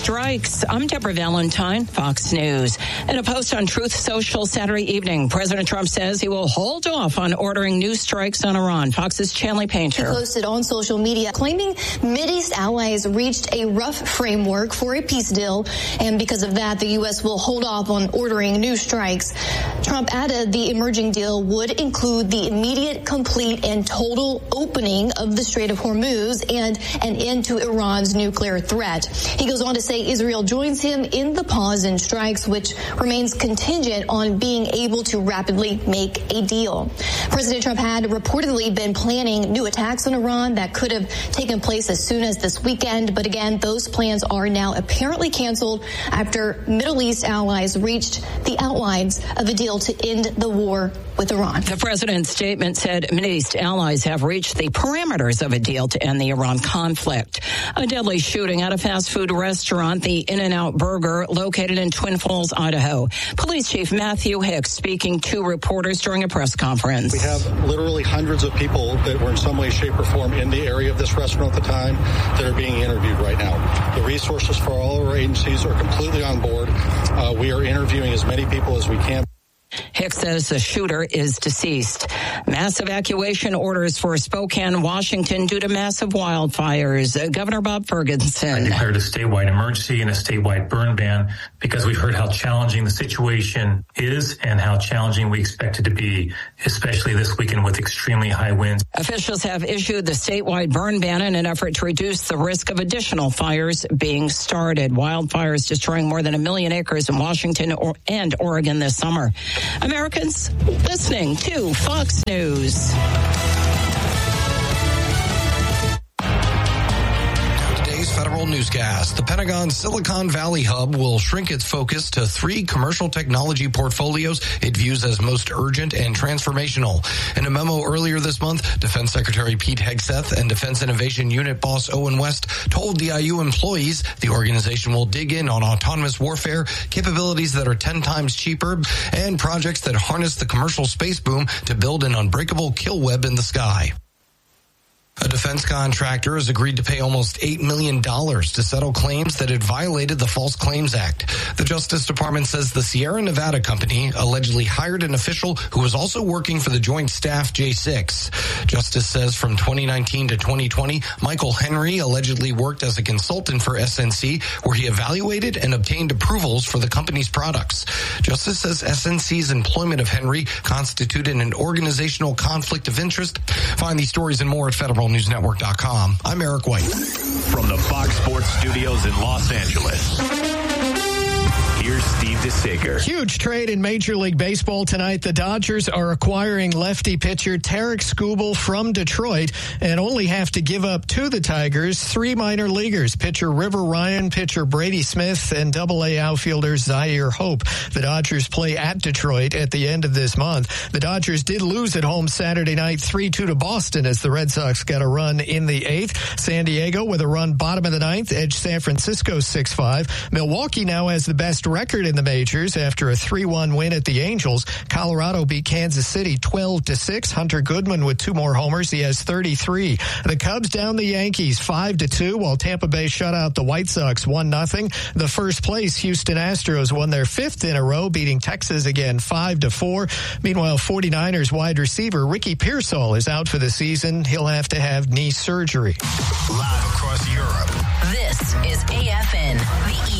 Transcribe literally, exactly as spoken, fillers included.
strikes. I'm Deborah Valentine, Fox News. In a post on Truth Social Saturday evening, President Trump says he will hold off on ordering new strikes on Iran. Fox's Chanley Painter. He posted on social media claiming Mideast allies reached a rough framework for a peace deal, and because of that, the U S will hold off on ordering new strikes. Trump added the emerging deal would include the immediate, complete, and total opening of the Strait of Hormuz and an end to Iran's nuclear threat. He goes on to say Israel joins him in the pause in strikes, which remains contingent on being able to rapidly make a deal. President Trump had reportedly been planning new attacks on Iran that could have taken place as soon as this weekend, but again, those plans are now apparently canceled after Middle East allies reached the outlines of a deal to end the war with Iran. The president's statement said Mideast allies have reached the parameters of a deal to end the Iran conflict. A deadly shooting at a fast food restaurant, the In-N-Out Burger, located in Twin Falls, Idaho. Police Chief Matthew Hicks speaking to reporters during a press conference. We have literally hundreds of people that were in some way, shape, or form in the area of this restaurant at the time that are being interviewed right now. The resources for all of our agencies are completely on board. Uh, we are interviewing as many people as we can. Hicks says the shooter is deceased. Mass evacuation orders for Spokane, Washington due to massive wildfires. Uh, Governor Bob Ferguson. I declared a statewide emergency and a statewide burn ban because we've heard how challenging the situation is and how challenging we expect it to be, especially this weekend with extremely high winds. Officials have issued the statewide burn ban in an effort to reduce the risk of additional fires being started. Wildfires destroying more than a million acres in Washington or, and Oregon this summer. Americans listening to Fox News. Federal newscast. The Pentagon's Silicon Valley hub will shrink its focus to three commercial technology portfolios it views as most urgent and transformational. In a memo earlier this month, Defense Secretary Pete Hegseth and Defense Innovation Unit boss Owen West told D I U employees the organization will dig in on autonomous warfare, capabilities that are ten times cheaper, and projects that harness the commercial space boom to build an unbreakable kill web in the sky. A defense contractor has agreed to pay almost eight million dollars to settle claims that it violated the False Claims Act. The Justice Department says the Sierra Nevada company allegedly hired an official who was also working for the Joint Staff J six. Justice says from twenty nineteen to twenty twenty, Michael Henry allegedly worked as a consultant for S N C, where he evaluated and obtained approvals for the company's products. Justice says S N C's employment of Henry constituted an organizational conflict of interest. Find these stories and more at Federal News Network dot com. I'm Eric White. From the Fox Sports Studios in Los Angeles, here's Steve DeSager. Huge trade in Major League Baseball tonight. The Dodgers are acquiring lefty pitcher Tarik Skubal from Detroit and only have to give up to the Tigers three minor leaguers, pitcher River Ryan, pitcher Brady Smith, and double A outfielder Zaire Hope. The Dodgers play at Detroit at the end of this month. The Dodgers did lose at home Saturday night three two to Boston as the Red Sox got a run in the eighth. San Diego with a run bottom of the ninth edged San Francisco six five. Milwaukee now has the best record in the majors after a three one win at the Angels. Colorado beat Kansas City twelve to six. Hunter Goodman with two more homers. He has thirty-three. The Cubs down the Yankees five to two, while Tampa Bay shut out the White Sox one nothing. The first place Houston Astros won their fifth in a row, beating Texas again five to four. Meanwhile, 49ers wide receiver Ricky Pearsall is out for the season. He'll have to have knee surgery. Live across Europe. This is A F N, the